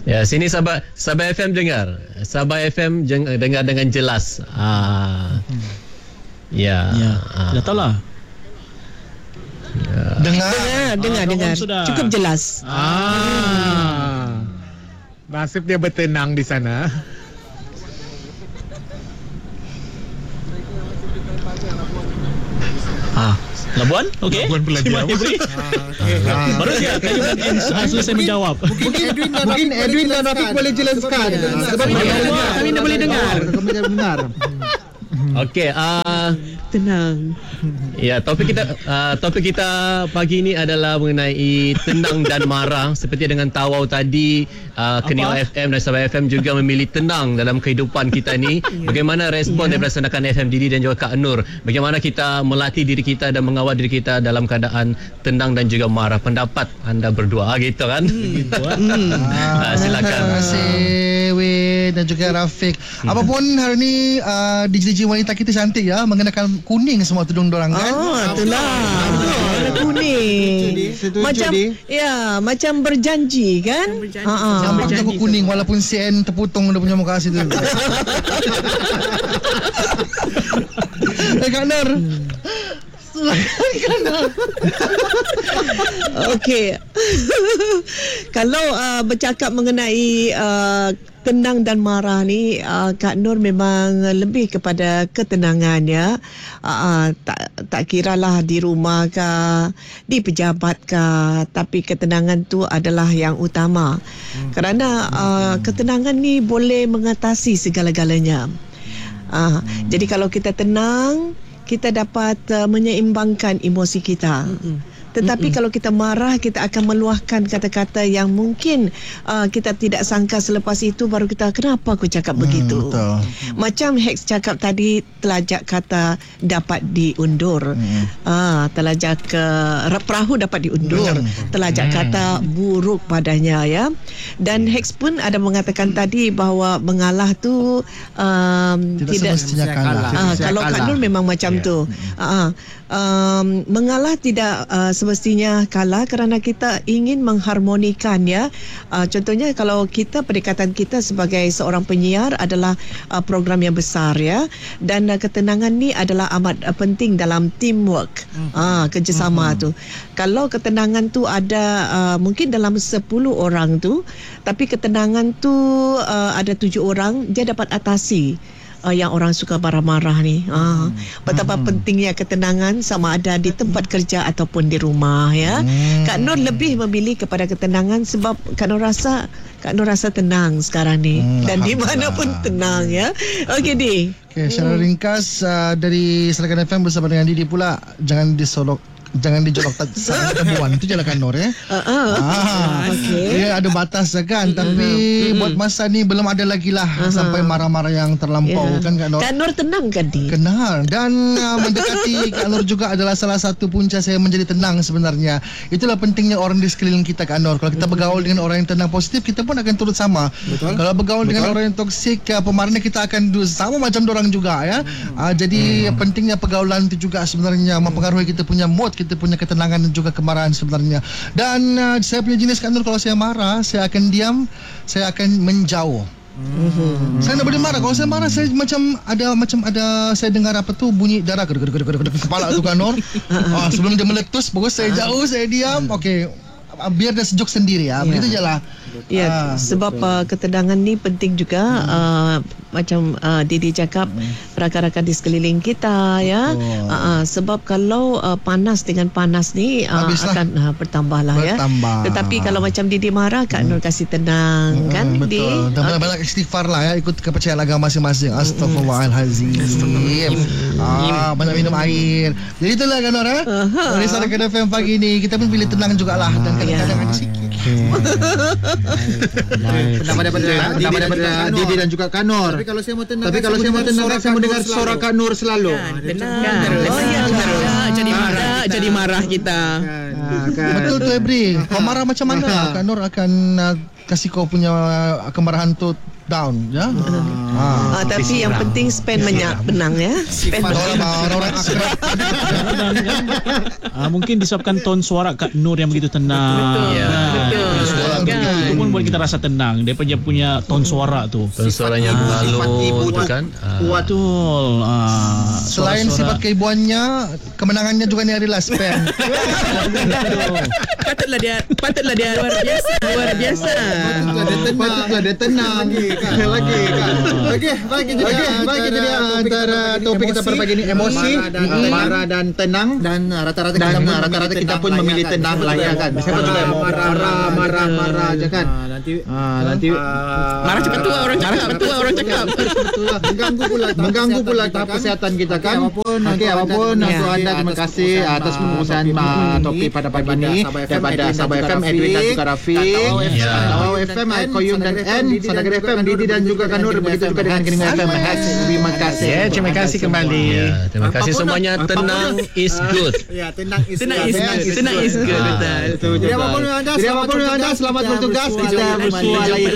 Ya, sini Sabah FM dengar. Sabah FM dengar dengan jelas. Ya. Dah tahu lah. Dengar. Cukup jelas. Nasib dia bertenang di sana. Labuan? Okey. Labuan pula dia. Baru siap selesai menjawab. Mungkin Edwin dan Rafiq boleh jelaskan. Sebab kami dah boleh dengar. Kami dah dengar. Okey, Tenang. ya, topik kita pagi ini adalah mengenai tenang dan marah. Seperti dengan Tawau tadi, Kenio FM dan Sabah FM juga memilih tenang dalam kehidupan kita ni. Bagaimana respon daripada Senakan FM Didi dan juga Kak Nur? Bagaimana kita melatih diri kita dan mengawal diri kita dalam keadaan tenang dan juga marah? Pendapat anda berdua gitu kan? Silakan. Terima kasih Wei dan juga Rafiq. Apapun hari ni DJ wanita kita cantik ya, mengenakan kuning semua tudung dorang kan. Itulah. Warna kuning. Macam berjanji kan? Nampak aku kuning walaupun CN terputung dia punya muka situ. Kak Nur. Okey. Kalau bercakap mengenai tenang dan marah ni, Kak Nur memang lebih kepada ketenangan ya. Tak kiralah di rumah ke, di pejabat ke, tapi ketenangan tu adalah yang utama. Kerana ketenangan ni boleh mengatasi segala-galanya. Jadi kalau kita tenang, kita dapat menyeimbangkan emosi kita. Tetapi kalau kita marah, kita akan meluahkan kata-kata yang mungkin kita tidak sangka. Selepas itu baru kita, kenapa aku cakap begitu? Betul. Macam Hex cakap tadi, telajak kata dapat diundur. Telajak perahu dapat diundur. Telajak kata buruk padanya ya. Dan Hex pun ada mengatakan tadi bahawa mengalah tu tidak semestinya kalah. Kalau Kak Nur memang macam tu. Mengalah tidak semestinya kalah kerana kita ingin mengharmonikan ya. Contohnya kalau pendekatan kita sebagai seorang penyiar adalah program yang besar ya, dan ketenangan ni adalah amat penting dalam teamwork, kerjasama tu. Kalau ketenangan tu ada mungkin dalam 10 orang tu, tapi ketenangan tu ada 7 orang, dia dapat atasi yang orang suka marah-marah ni. Betapa pentingnya ketenangan, sama ada di tempat kerja ataupun di rumah ya. Kak Nur lebih memilih kepada ketenangan sebab Kak Nur rasa tenang sekarang ni, dan di mana pun tenang ya. Okey Di. Okay, secara ringkas dari Senakan FM bersama dengan Didi pula, jangan dijolok sangat temuan. Itu je lah Kak Nur ya. Okay. Dia ada batas kan. Tapi buat masa ni belum ada lagi lah sampai marah-marah yang terlampau kan Kak Nur. Kak Nur tenang kan Di? Kenal. Dan mendekati Kak Nur juga adalah salah satu punca saya menjadi tenang sebenarnya. Itulah pentingnya orang di sekeliling kita Kak Nur. Kalau kita bergaul dengan orang yang tenang positif, kita pun akan turut sama. Kalau bergaul dengan orang yang toksik, pemarahnya kita akan sama macam dorang juga ya. Jadi pentingnya pergaulan itu juga sebenarnya mempengaruhi kita punya mood, kita punya ketenangan dan juga kemarahan sebenarnya. Dan saya punya jenis Kak Nur, kalau saya marah, saya akan diam, saya akan menjauh. Saya tak boleh marah. Kalau saya marah, saya macam ada saya dengar apa tu bunyi darah kepala tu Kak Nur. Sebelum dia meletus, bagus saya jauh, saya diam. Okey, biar dia sejuk sendiri ya. Begitu je lah. Ya, sebab ketenangan ni penting juga. Macam Didi cakap, rakan-rakan di sekeliling kita ya. Sebab kalau panas dengan panas ni akan bertambah lah ya. Tetapi kalau macam Didi marah, Kak Nur kasih tenang kan. Betul. Dan banyak-banyak istighfar lah ya, ikut kepercayaan agama masing-masing. Astagfirullahalazim. Banyak minum air. Jadi itulah Kak Nur dari Senakan FM pagi ni, kita pun pilih tenang jugalah, dan kadang-kadang ada sikit. Pendapat daripada Didi dan juga Kak Nur. Tapi kalau saya mau tenang, saya mau dengar suara Kak Nur selalu. Jadi marah kita. Betul tu Ebri. Kau marah macam mana, Kak Nur akan kasih kau punya kemarahan tu down ya. Tapi yang penting spend banyak benang ya. Spend orang akrab. Mungkin disebabkan ton suara Kak Nur yang begitu tenang. Betul. Itu pun buat kita rasa tenang. Daripada dia punya tone suara tu. Suaranya halus tu kan. Betul. Selain sifat keibuannya, kemenangannya juga ni adalah spam. Patutlah dia luar biasa. Patutlah dia tenang. Lagi kan. Okey, jadi antara topik kita pada pagi ni emosi, marah dan tenang, dan rata-rata kita pun memilih tenang lah ya kan. Siapa juga marah je kan. Nanti Marah cepat tua orang cakap. mengganggu pula tahap kesihatan kita kan. Okey, apapun untuk anda, terima kasih atas pengurusan topik pada pagi ni daripada Sabah FM, Edwin dan juga Rafiq, Tawau FM, Koyum dan N, Sadagara FM, Didi dan juga Kanur, begitu juga dengan Keningan FM. Terima kasih. Terima kasih kembali. Terima kasih semuanya. Tenang is good. Tenang is good. Betul. Jadi apapun anda, selamat bertugas. Kita bersua lagi.